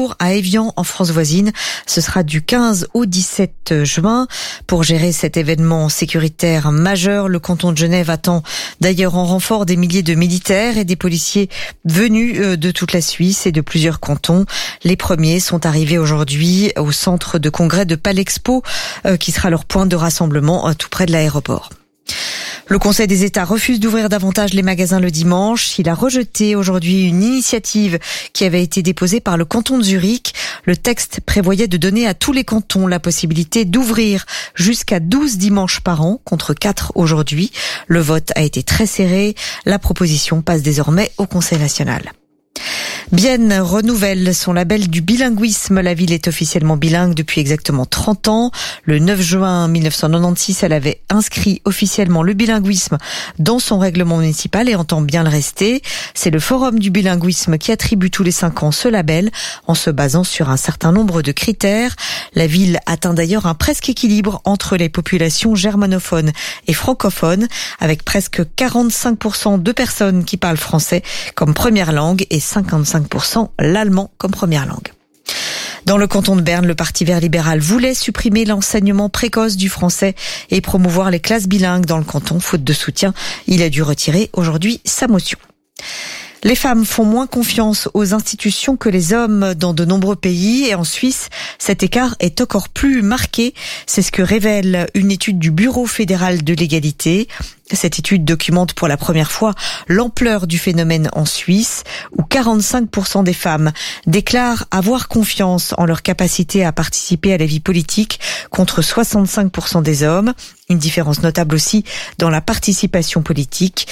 retour à Évian en France voisine. Ce sera du 15 au 17 juin. Pour gérer cet événement sécuritaire majeur, le canton de Genève attend d'ailleurs en renfort des milliers de militaires et des policiers venus de toute la Suisse et de plusieurs cantons. Les premiers sont arrivés aujourd'hui au centre de congrès de Palexpo, qui sera leur point de rassemblement tout près de l'aéroport. Le Conseil des États refuse d'ouvrir davantage les magasins le dimanche. Il a rejeté aujourd'hui une initiative qui avait été déposée par le canton de Zurich. Le texte prévoyait de donner à tous les cantons la possibilité d'ouvrir jusqu'à 12 dimanches par an, contre 4 aujourd'hui. Le vote a été très serré. La proposition passe désormais au Conseil national. Bienne renouvelle son label du bilinguisme. La ville est officiellement bilingue depuis exactement 30 ans. Le 9 juin 1996, elle avait inscrit officiellement le bilinguisme dans son règlement municipal et entend bien le rester. C'est le Forum du bilinguisme qui attribue tous les 5 ans ce label en se basant sur un certain nombre de critères. La ville atteint d'ailleurs un presque équilibre entre les populations germanophones et francophones, avec presque 45% de personnes qui parlent français comme première langue et 55% l'allemand comme première langue. Dans le canton de Berne, le Parti vert libéral voulait supprimer l'enseignement précoce du français et promouvoir les classes bilingues dans le canton. Faute de soutien, il a dû retirer aujourd'hui sa motion. Les femmes font moins confiance aux institutions que les hommes dans de nombreux pays et en Suisse, cet écart est encore plus marqué. C'est ce que révèle une étude du Bureau fédéral de l'égalité. Cette étude documente pour la première fois l'ampleur du phénomène en Suisse, où 45% des femmes déclarent avoir confiance en leur capacité à participer à la vie politique, contre 65% des hommes. Une différence notable aussi dans la participation politique.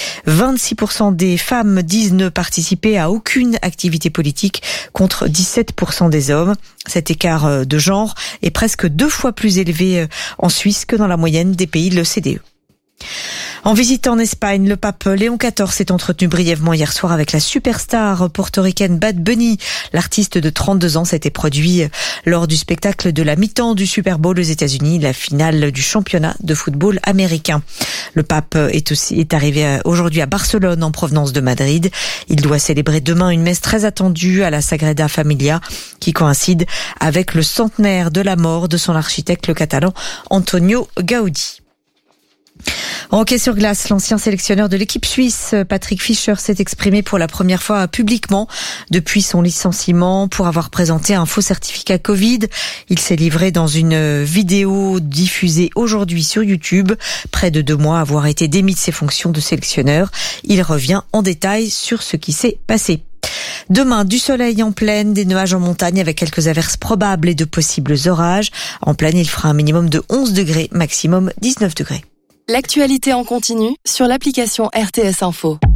26% des femmes disent ne participer à aucune activité politique, contre 17% des hommes. Cet écart de genre est presque 2 fois plus élevé en Suisse que dans la moyenne des pays de l'OCDE. En visite en Espagne, le pape Léon XIV s'est entretenu brièvement hier soir avec la superstar portoricaine Bad Bunny. L'artiste de 32 ans s'était produit lors du spectacle de la mi-temps du Super Bowl aux États-Unis, la finale du championnat de football américain. Le pape est arrivé aujourd'hui à Barcelone en provenance de Madrid. Il doit célébrer demain une messe très attendue à la Sagrada Familia qui coïncide avec le centenaire de la mort de son architecte, le catalan Antonio Gaudí. En hockey sur glace, l'ancien sélectionneur de l'équipe suisse, Patrick Fischer, s'est exprimé pour la première fois publiquement depuis son licenciement pour avoir présenté un faux certificat Covid. Il s'est livré dans une vidéo diffusée aujourd'hui sur YouTube, près de 2 mois avoir été démis de ses fonctions de sélectionneur. Il revient en détail sur ce qui s'est passé. Demain, du soleil en plaine, des nuages en montagne avec quelques averses probables et de possibles orages. En plaine, il fera un minimum de 11 degrés, maximum 19 degrés. L'actualité en continu sur l'application RTS Info.